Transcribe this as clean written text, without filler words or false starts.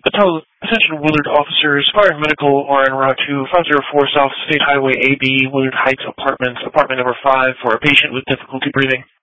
Attention Willard officers, fire and medical are en route to 504 South State Highway AB, Willard Heights Apartments, apartment number 5, for a patient with difficulty breathing.